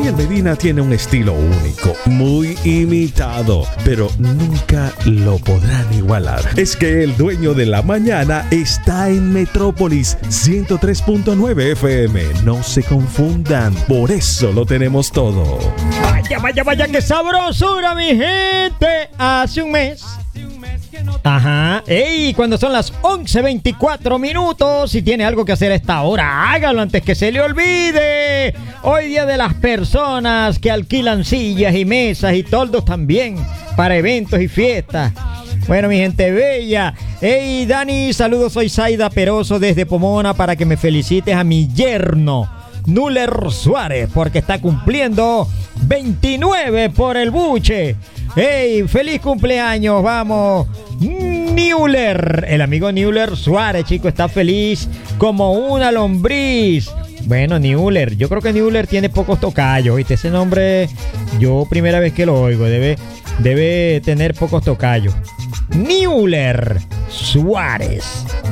Daniel Medina tiene un estilo único, muy imitado, pero nunca lo podrán igualar. Es que el dueño de la mañana está en Metrópolis 103.9 FM. No se confundan, por eso lo tenemos todo. Vaya, qué sabrosura, mi gente. Hace un mes. Ajá. Ey, cuando son las 11:24, si tiene algo que hacer a esta hora, hágalo antes que se le olvide. Hoy día de las personas que alquilan sillas y mesas y toldos también para eventos y fiestas. Bueno, mi gente bella. Hey, Dani, saludos, soy Zaida Peroso desde Pomona para que me felicites a mi yerno Nuller Suárez porque está cumpliendo 29 por el buche. Hey, feliz cumpleaños, vamos. Nuller, el amigo Nuller Suárez, chico, está feliz como una lombriz. Bueno, Nuller, yo creo que Nuller tiene pocos tocayos, ¿viste? Ese nombre, yo primera vez que lo oigo, debe tener pocos tocayos. Nuller Suárez.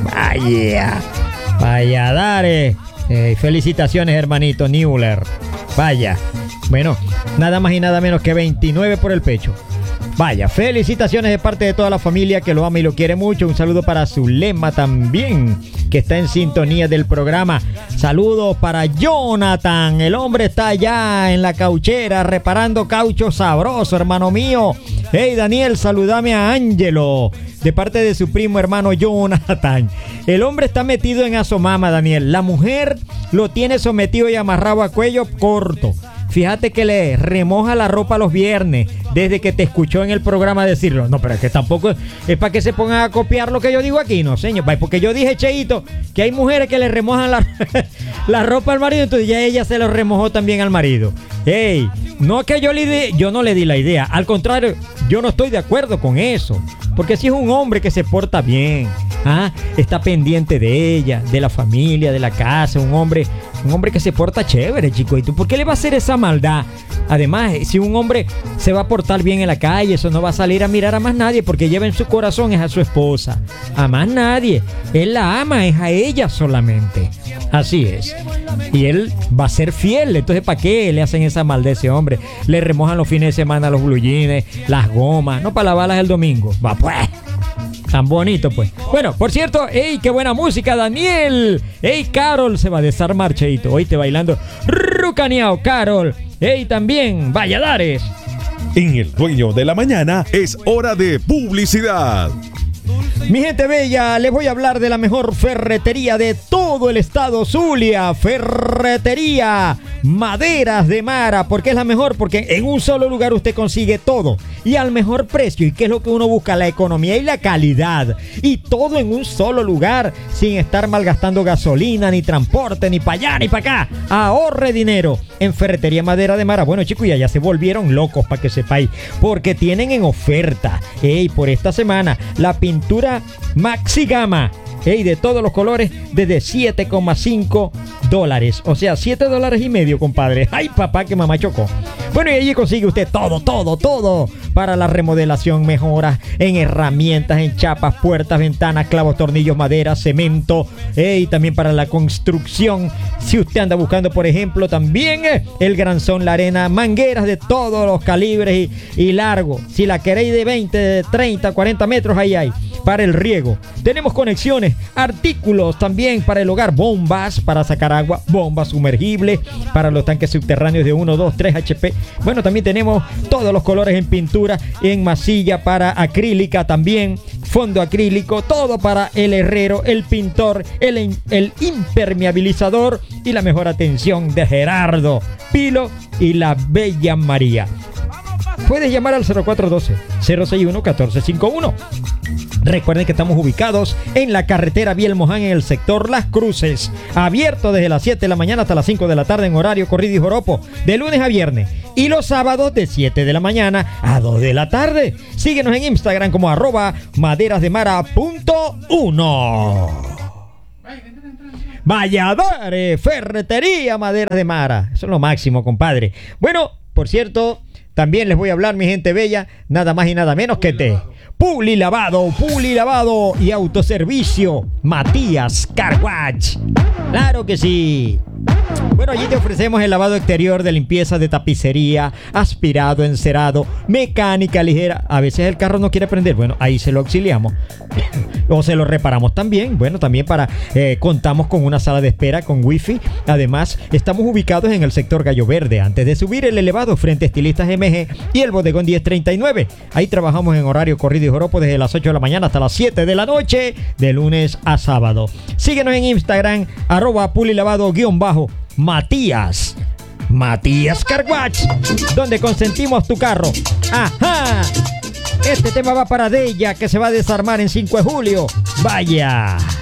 Vaya, dale. Felicitaciones, hermanito Nuller. Vaya. Bueno, nada más y nada menos que 29 por el pecho. Vaya, felicitaciones de parte de toda la familia que lo ama y lo quiere mucho. Un saludo para Zulema también, que está en sintonía del programa. Saludos para Jonathan. El hombre está allá en la cauchera reparando caucho sabroso, hermano mío. Hey, Daniel, saludame a Ángelo, de parte de su primo hermano Jonathan. El hombre está metido en Asomama, Daniel. La mujer lo tiene sometido y amarrado a cuello corto. Fíjate que le remoja la ropa los viernes desde que te escuchó en el programa decirlo. No, pero es que tampoco es para que se pongan a copiar lo que yo digo aquí, no, señor. Porque yo dije, Cheito, que hay mujeres que le remojan la ropa al marido, entonces ya ella se lo remojó también al marido. Hey, no que yo no le di la idea. Al contrario, yo no estoy de acuerdo con eso. Porque si es un hombre que se porta bien, está pendiente de ella, de la familia, de la casa, un hombre que se porta chévere, chico. ¿Y tú por qué le va a hacer esa maldad? Además, si un hombre se va a portar bien en la calle, eso no va a salir a mirar a más nadie, porque lleva en su corazón es a su esposa, a más nadie. Él la ama, es a ella solamente. Así es. Y él va a ser fiel. Entonces, ¿para qué le hacen esa maldad a ese hombre? Le remojan los fines de semana los blue jeans, las gomas, no para lavarlas el domingo. Va pues. Tan bonito, pues. Bueno, por cierto, ¡ey, qué buena música, Daniel! ¡Ey, Carol! Se va a desarmar, Cheito. Oíste bailando rucaneado, Carol. ¡Ey, también, Valladares! En el dueño de la mañana es hora de publicidad. Mi gente bella, les voy a hablar de la mejor ferretería de todo el estado Zulia. Ferretería Maderas de Mara. ¿Por qué es la mejor? Porque en un solo lugar usted consigue todo y al mejor precio. ¿Y qué es lo que uno busca? La economía y la calidad. Y todo en un solo lugar, sin estar malgastando gasolina, ni transporte, ni para allá, ni para acá. Ahorre dinero en Ferretería Madera de Mara. Bueno, chicos, ya se volvieron locos, para que sepáis, porque tienen en oferta, por esta semana, la pintura Maxi Gama, de todos los colores, desde $7,5. O sea, $7.50, compadre. Ay, papá, que mamá chocó. Bueno, y allí consigue usted todo para la remodelación, mejoras en herramientas, en chapas, puertas, ventanas, clavos, tornillos, madera, cemento, y también para la construcción. Si usted anda buscando, por ejemplo, también el granzón, la arena, mangueras de todos los calibres y largo. Si la queréis de 20, de 30, 40 metros, ahí hay. Para el riego tenemos conexiones, artículos también para el hogar, bombas para sacar agua, bombas sumergibles para los tanques subterráneos de 1, 2, 3 HP. Bueno, también tenemos todos los colores en pintura, en masilla para acrílica también, fondo acrílico, todo para el herrero, el pintor, el impermeabilizador y la mejor atención de Gerardo Pilo y la Bella María. Puedes llamar al 0412-061-1451. Recuerden que estamos ubicados en la carretera Biel Moján, en el sector Las Cruces. Abierto desde las 7 de la mañana hasta las 5 de la tarde en horario corrido y joropo, de lunes a viernes. Y los sábados de 7 de la mañana a 2 de la tarde. Síguenos en Instagram como @maderasdemara.1. Valladares, Ferretería Maderas de Mara. Eso es lo máximo, compadre. Bueno, por cierto, también les voy a hablar, mi gente bella, nada más y nada menos que de Puli Lavado y Autoservicio Matías Car Wash. Claro que sí. Bueno, allí te ofrecemos el lavado exterior, de limpieza de tapicería, aspirado, encerado, mecánica ligera. A veces el carro no quiere prender. Bueno, ahí se lo auxiliamos. O se lo reparamos también. Bueno, también contamos con una sala de espera con wifi. Además, estamos ubicados en el sector Gallo Verde, antes de subir el elevado frente a Estilistas MG y el bodegón 1039. Ahí trabajamos en horario corrido y joropo desde las 8 de la mañana hasta las 7 de la noche, de lunes a sábado. Síguenos en Instagram, @pulilavado_Matías Carwash, donde consentimos tu carro. ¡Ajá! Este tema va para Deya, que se va a desarmar en 5 de julio. ¡Vaya!